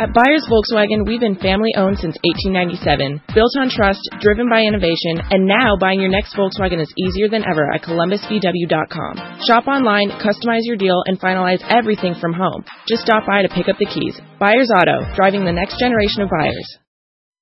At Byers Volkswagen, we've been family-owned since 1897, built on trust, driven by innovation, and now buying your next Volkswagen is easier than ever at ColumbusVW.com. Shop online, customize your deal, and finalize everything from home. Just stop by to pick up the keys. Byers Auto, driving the next generation of buyers.